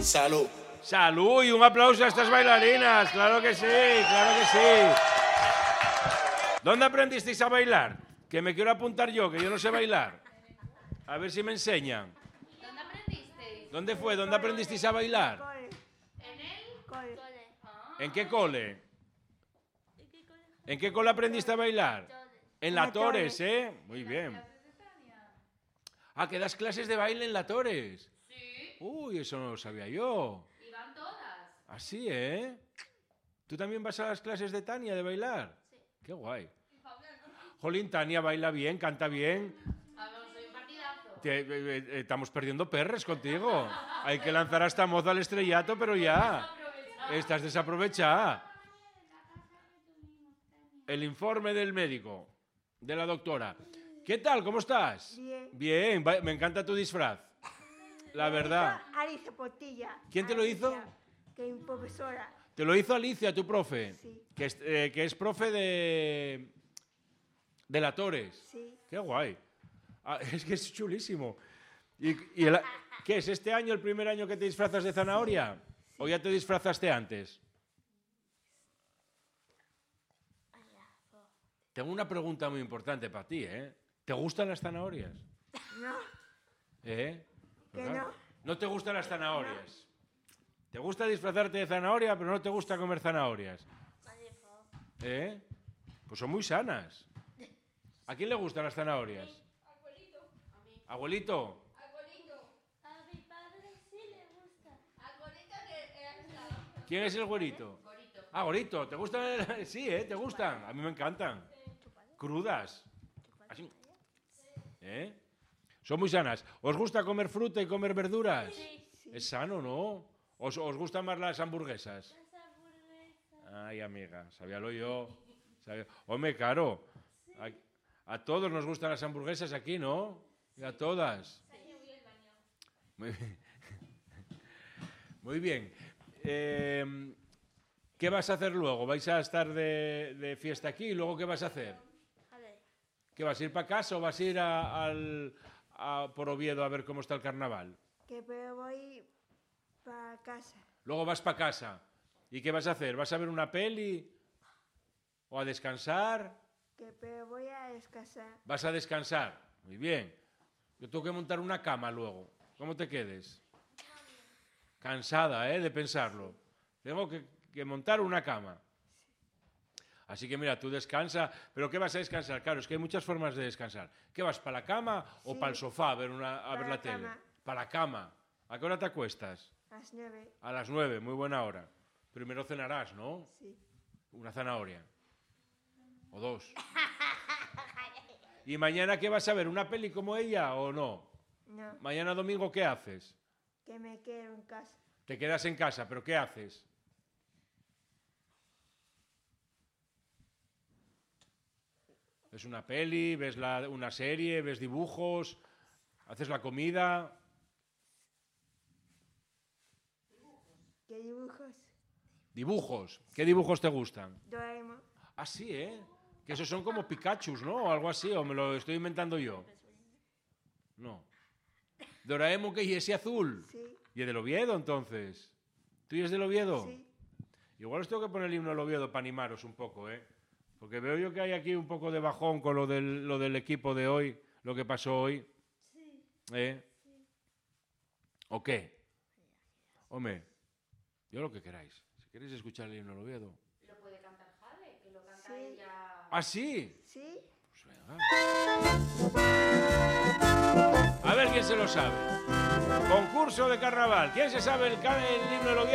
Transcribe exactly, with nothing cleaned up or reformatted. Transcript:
Salud. Salud y un aplauso a estas bailarinas. Claro que sí, claro que sí. ¿Dónde aprendisteis a bailar? Que me quiero apuntar yo, que yo no sé bailar. A ver si me enseñan. ¿Dónde aprendisteis? ¿Dónde fue? ¿Dónde aprendisteis a bailar? ¿En el Cole. ¿En qué cole? ¿En qué cole aprendiste a bailar? En la Torres, ¿eh? Muy bien. Ah, que das clases de baile en la Torres. Sí. Uy, eso no lo sabía yo. Y van todas. Así, ¿eh? ¿Tú también vas a las clases de Tania de bailar? Sí. Qué guay. Jolín, Tania baila bien, canta bien. A ver, soy un partidazo. Te- eh, eh, estamos perdiendo perres contigo. Hay que lanzar a esta moza al estrellato, pero ya. Estás desaprovechada. El informe del médico, de la doctora. ¿Qué tal? ¿Cómo estás? Bien. Bien, va- me encanta tu disfraz. La verdad. Alicia Portilla. ¿Quién te lo hizo? Alicia, que es mi profesora. Te lo hizo Alicia, tu profe. Sí. Que es, eh, que es profe de. de la Torres. Sí. Qué guay. Ah, es que es chulísimo. ¿Y, y el- qué es este año el primer año que te disfrazas de zanahoria? ¿O ya te disfrazaste antes? Tengo una pregunta muy importante para ti, ¿eh? ¿Te gustan las zanahorias? No, ¿Eh? que ¿Verdad? no. No te gustan las zanahorias. Te gusta disfrazarte de zanahoria, pero no te gusta comer zanahorias. ¿Eh? Pues son muy sanas. ¿A quién le gustan las zanahorias? Abuelito. A mi padre sí le gusta. ¿Quién es el güerito? Ah, Gorito. ¿Te gustan? el- Sí, ¿eh? ¿Te gustan? A mí me encantan. Crudas. Así. ¿Eh? Son muy sanas. ¿Os gusta comer fruta y comer verduras? Sí. Es sano, ¿no? ¿Os, os gustan más las hamburguesas? Las hamburguesas. Ay, amiga, sabíalo yo. Sabía- Hombre, claro. A, a todos nos gustan las hamburguesas aquí, ¿no? Y a todas. Muy bien. Muy bien. Eh, ¿Qué vas a hacer luego? ¿Vais a estar de, de fiesta aquí y luego qué vas a hacer? A ver. ¿Qué vas a ir para casa o vas a ir a- al, a- por Oviedo a ver cómo está el carnaval? Que pero voy para casa. Luego vas para casa. ¿Y qué vas a hacer? ¿Vas a ver una peli? ¿O a descansar? Que pero voy a descansar. ¿Vas a descansar? Muy bien. Yo tengo que montar una cama luego. ¿Cómo te quedes? Cansada, ¿eh? De pensarlo. Tengo que, que montar una cama. Así que mira, tú descansa. ¿Pero qué vas a descansar? Claro, es que hay muchas formas de descansar. ¿Qué vas, para la cama o Sí. para el sofá a ver, una, a ver Para la la tele? cama. Para la cama. ¿A qué hora te acuestas? A las nueve. A las nueve, muy buena hora. Primero cenarás, ¿no? Sí. Una zanahoria. O dos. ¿Y mañana qué vas a ver? ¿Una peli como ella o no? No, Mañana domingo, ¿qué haces? que me quedo en casa. Te quedas en casa, pero ¿qué haces? ¿Ves una peli? ¿Ves la- una serie? ¿Ves dibujos? ¿Haces la comida? ¿Qué dibujos? ¿Dibujos? ¿Qué dibujos te gustan? Doraemon. Ah, sí, ¿eh? Que esos son como Pikachus, ¿no? O algo así, o me lo estoy inventando yo. No. Doraemon, que y ese azul. Sí. ¿Y es del Oviedo, entonces? ¿Tú y es del Oviedo? Sí. Igual os tengo que poner el himno del Oviedo para animaros un poco, ¿eh? Porque veo yo que hay aquí un poco de bajón con lo del, lo del equipo de hoy, lo que pasó hoy. Sí. ¿Eh? ¿O qué? Hombre, yo lo que queráis. Si queréis escuchar el himno del Oviedo. Lo puede cantar Jale, que lo canta Sí. ella. ¿Ah, sí? Sí. Pues venga. A ver quién se lo sabe. Concurso de carnaval. ¿Quién se sabe el, ca- el himno del Oviedo?